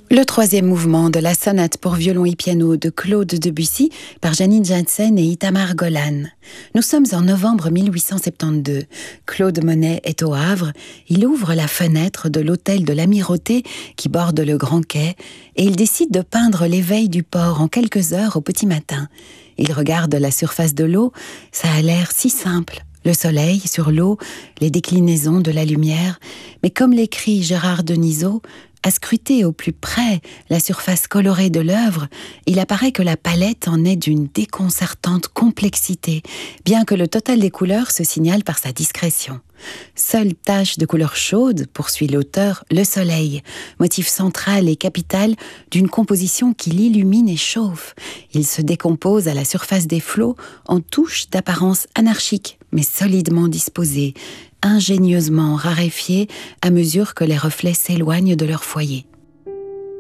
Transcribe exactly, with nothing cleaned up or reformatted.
Le troisième mouvement de la sonate pour violon et piano de Claude Debussy par Janine Janssen et Itamar Golan. Nous sommes en novembre mille huit cent soixante-douze. Claude Monet est au Havre. Il ouvre la fenêtre de l'hôtel de l'Amirauté qui borde le Grand Quai et il décide de peindre l'éveil du port en quelques heures au petit matin. Il regarde la surface de l'eau, ça a l'air si simple. Le soleil sur l'eau, les déclinaisons de la lumière, mais comme l'écrit Gérard Denisot, à scruter au plus près la surface colorée de l'œuvre, il apparaît que la palette en est d'une déconcertante complexité, bien que le total des couleurs se signale par sa discrétion. Seule tache de couleur chaude, poursuit l'auteur, le soleil, motif central et capital d'une composition qui l'illumine et chauffe. Il se décompose à la surface des flots en touches d'apparence anarchique, mais solidement disposées, ingénieusement raréfiées à mesure que les reflets s'éloignent de leur foyer.